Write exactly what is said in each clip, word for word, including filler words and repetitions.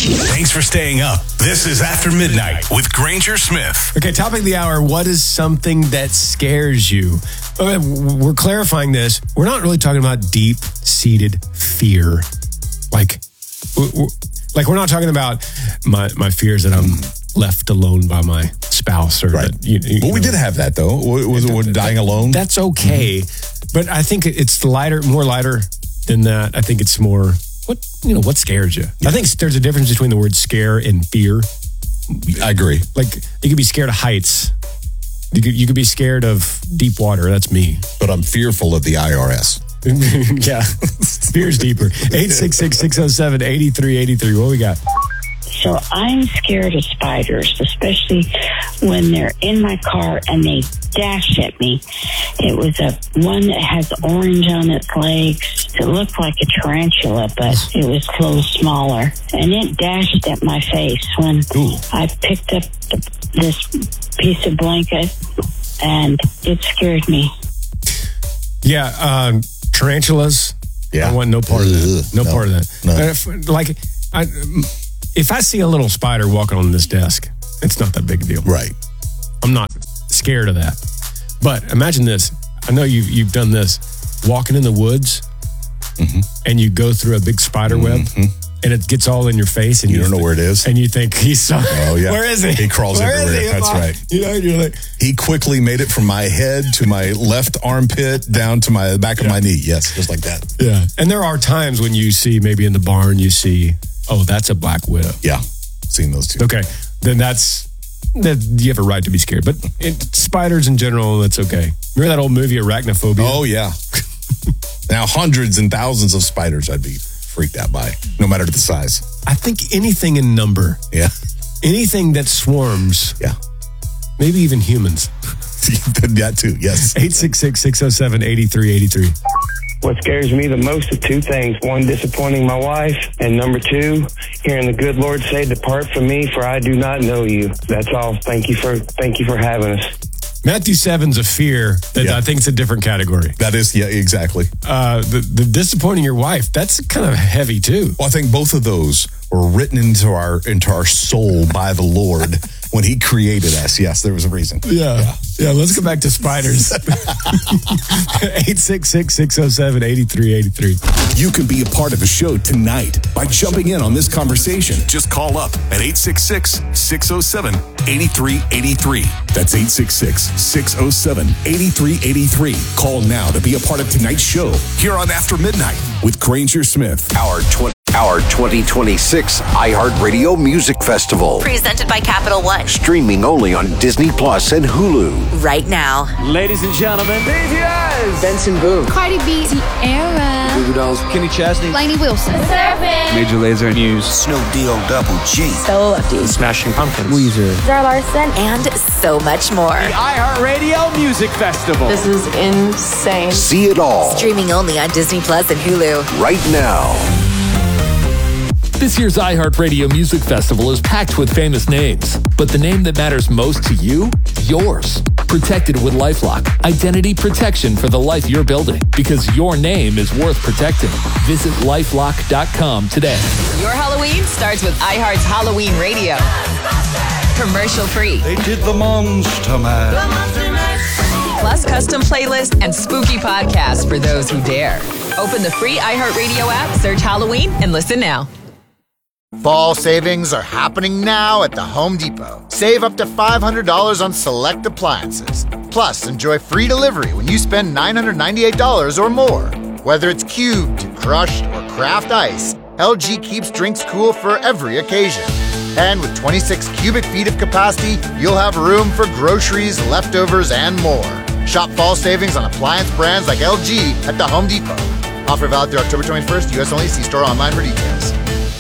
Thanks for staying up. This is After Midnight with Granger Smith. Okay, topic of the hour. What is something that scares you? Okay, we're clarifying this. We're not really talking about deep-seated fear. Like, we're, like we're not talking about my, my fears that I'm left alone by my spouse. Or right. that, you, you well, know, we did have that, though. Was it, it dying alone? That's okay. Mm-hmm. But I think it's lighter, more lighter than that. I think it's more... What you know? What scares you? Yeah. I think there's a difference between the word scare and fear. I agree. Like you could be scared of heights. You could, you could be scared of deep water. That's me. But I'm fearful of the I R S. Yeah, fear's deeper. eight six six, six oh seven, eight three eight three. What we got? So I'm scared of spiders, especially when they're in my car and they dash at me. It was a one that has orange on its legs. It looked like a tarantula, but it was a little smaller. And it dashed at my face when Ooh. I picked up this piece of blanket, and it scared me. Yeah, um, tarantulas. Yeah. I want no part of that. No, no part of that. No. If, like, I... If I see a little spider walking on this desk, it's not that big a deal. Right. I'm not scared of that. But imagine this. I know you've, you've done this. Walking in the woods, mm-hmm. and you go through a big spider web, mm-hmm. and it gets all in your face. And you, you don't know th- where it is. And you think, he's so... Oh, yeah. Where is he? He crawls where everywhere. He? That's I, right. You know, you're like... He quickly made it from my head to my left armpit down to my back of yeah. my knee. Yes, just like that. Yeah. And there are times when you see, maybe in the barn, you see, oh, that's a black widow. Yeah. Seen those two. Okay, then that's that you have a right to be scared. But it, spiders in general, that's okay. Remember that old movie Arachnophobia? Oh yeah. Now hundreds and thousands of spiders I'd be freaked out by, no matter the size. I think anything in number. Yeah. Anything that swarms. Yeah. Maybe even humans. That too. Yes. eight six six, six oh seven, eight three eight three. What scares me the most is two things. One, disappointing my wife. And number two, hearing the good Lord say, depart from me, for I do not know you. That's all. Thank you for thank you for having us. Matthew seven's a fear that yeah. I think it's a different category. That is, yeah, exactly. Uh, the, the disappointing your wife, that's kind of heavy too. Well, I think both of those were written into our into our soul by the Lord when he created us. Yes, there was a reason. Yeah. Yeah, yeah let's go back to spiders. eight six six, six oh seven, eight three eight three. You can be a part of the show tonight by jumping in on this conversation. Just call up at eight six six, six oh seven, eight three eight three. That's eight six six, six oh seven, eight three eight three. Call now to be a part of tonight's show here on After Midnight with Granger Smith. Our twenty Our twenty twenty-six iHeartRadio Music Festival. Presented by Capital One. Streaming only on Disney Plus and Hulu. Right now. Ladies and gentlemen, B T S. Benson Boone. Cardi B. Tierra. Goo Goo Dolls. Kenny Chesney. Lainey Wilson. Surfing. Major Lazer News. Snoop D-O Double G. Stella Lefty. Smashing Pumpkins. Weezer. Zara Larson. And so much more. The iHeartRadio Music Festival. This is insane. See it all. Streaming only on Disney Plus and Hulu. Right now. This year's iHeartRadio Music Festival is packed with famous names, but the name that matters most to you? Yours. Protected with LifeLock. Identity protection for the life you're building, because your name is worth protecting. Visit lifelock dot com today. Your Halloween starts with iHeart's Halloween Radio. Commercial free. They did the Monster Mash. Plus custom playlists and spooky podcasts for those who dare. Open the free iHeartRadio app, search Halloween, and listen now. Fall savings are happening now at the Home Depot. Save up to five hundred dollars on select appliances. Plus, enjoy free delivery when you spend nine hundred ninety-eight dollars or more. Whether it's cubed, crushed, or craft ice, L G keeps drinks cool for every occasion. And with twenty-six cubic feet of capacity, you'll have room for groceries, leftovers, and more. Shop fall savings on appliance brands like L G at the Home Depot. Offer valid through October twenty-first, U S only. See store online for details.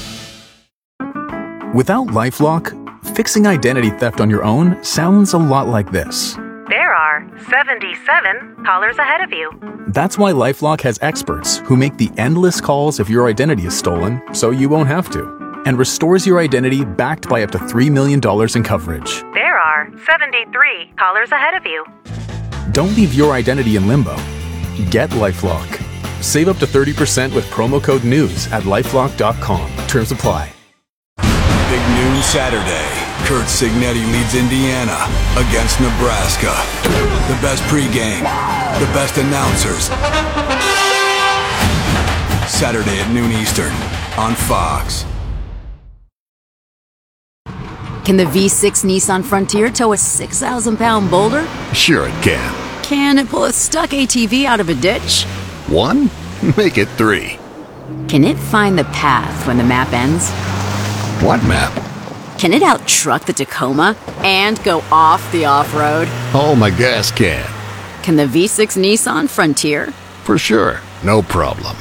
Without LifeLock, fixing identity theft on your own sounds a lot like this. There are seventy-seven callers ahead of you. That's why LifeLock has experts who make the endless calls if your identity is stolen, so you won't have to, and restores your identity backed by up to three million dollars in coverage. There are seventy-three callers ahead of you. Don't leave your identity in limbo. Get LifeLock. Save up to thirty percent with promo code NEWS at lifelock dot com. Terms apply. Big noon Saturday. Kurt Signetti leads Indiana against Nebraska. The best pregame, the best announcers. Saturday at noon Eastern on Fox. Can the V six Nissan Frontier tow a six thousand pound boulder? Sure it can. Can it pull a stuck A T V out of a ditch? One? Make it three. Can it find the path when the map ends? What map? Can it out-truck the Tacoma and go off the off-road? Oh, my gas can. Can the V six Nissan Frontier? For sure. No problem.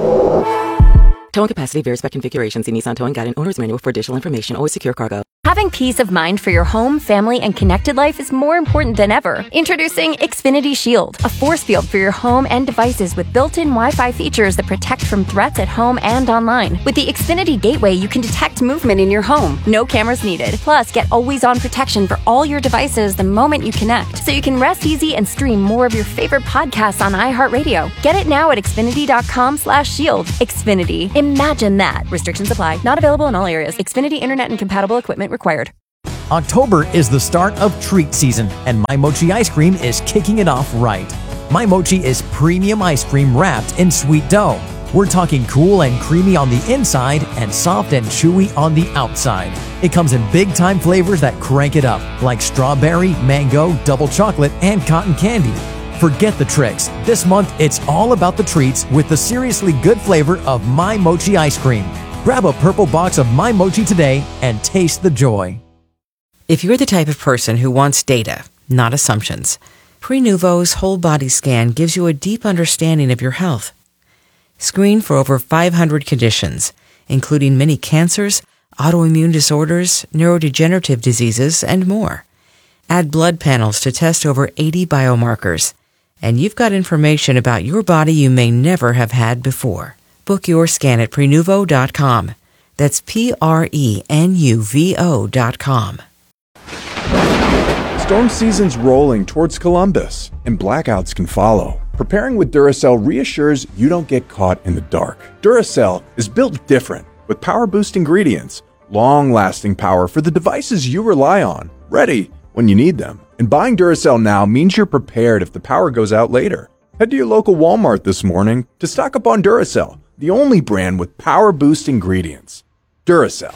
Towing capacity varies by configuration. See Nissan Towing Guide and Owner's Manual for additional information. Always secure cargo. Having peace of mind for your home, family, and connected life is more important than ever. Introducing Xfinity Shield, a force field for your home and devices with built-in Wi-Fi features that protect from threats at home and online. With the Xfinity Gateway, you can detect movement in your home. No cameras needed. Plus, get always-on protection for all your devices the moment you connect, so you can rest easy and stream more of your favorite podcasts on iHeartRadio. Get it now at Xfinity.com slash shield. Xfinity. Imagine that. Restrictions apply. Not available in all areas. Xfinity Internet and compatible equipment required. October is the start of treat season, and My Mochi ice cream is kicking it off right. My Mochi is premium ice cream wrapped in sweet dough. We're talking cool and creamy on the inside and soft and chewy on the outside. It comes in big-time flavors that crank it up, like strawberry, mango, double chocolate, and cotton candy. Forget the tricks. This month, it's all about the treats with the seriously good flavor of My Mochi ice cream. Grab a purple box of My Mochi today and taste the joy. If you're the type of person who wants data, not assumptions, Prenuvo's whole body scan gives you a deep understanding of your health. Screen for over five hundred conditions, including many cancers, autoimmune disorders, neurodegenerative diseases, and more. Add blood panels to test over eighty biomarkers, and you've got information about your body you may never have had before. Book your scan at Prenuvo dot com. That's P R E N U V O dot com. Storm season's rolling towards Columbus, and blackouts can follow. Preparing with Duracell reassures you don't get caught in the dark. Duracell is built different, with power-boost ingredients, long-lasting power for the devices you rely on, ready when you need them. And buying Duracell now means you're prepared if the power goes out later. Head to your local Walmart this morning to stock up on Duracell, the only brand with power-boost ingredients. Duracell.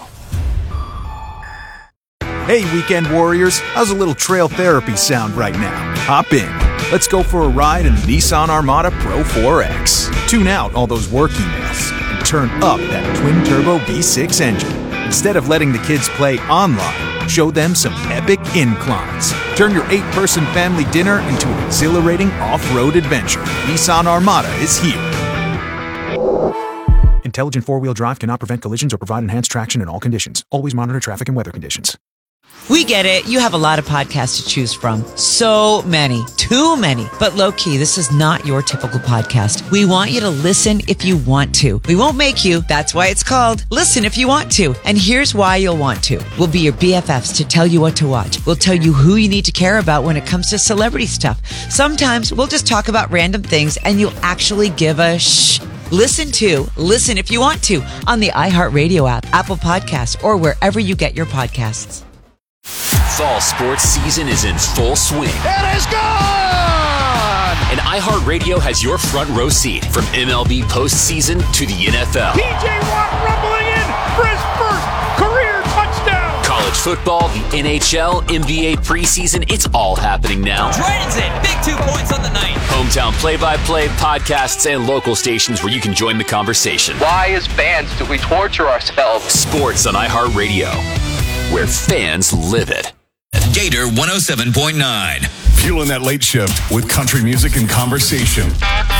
Hey, weekend warriors, how's a little trail therapy sound right now? Hop in. Let's go for a ride in the Nissan Armada Pro four X. Tune out all those work emails and turn up that twin-turbo V six engine. Instead of letting the kids play online, show them some epic inclines. Turn your eight-person family dinner into an exhilarating off-road adventure. Nissan Armada is here. Intelligent four-wheel drive cannot prevent collisions or provide enhanced traction in all conditions. Always monitor traffic and weather conditions. We get it. You have a lot of podcasts to choose from. So many. Too many. But low-key, this is not your typical podcast. We want you to listen if you want to. We won't make you. That's why it's called Listen If You Want To. And here's why you'll want to. We'll be your B F Fs to tell you what to watch. We'll tell you who you need to care about when it comes to celebrity stuff. Sometimes we'll just talk about random things and you'll actually give a shh. Listen to Listen If You Want To on the iHeartRadio app, Apple Podcasts, or wherever you get your podcasts. Fall sports season is in full swing. It is gone! And iHeartRadio has your front row seat from M L B postseason to the N F L. P J Watt rumbling in for his first career touchdown! College football, the N H L, N B A preseason, it's all happening now. Dragons in, big two points on the night. Hometown play-by-play, podcasts, and local stations where you can join the conversation. Why, as fans, do we torture ourselves? Sports on iHeartRadio, where fans live it. Gator one oh seven point nine. Fueling that late shift with country music and conversation.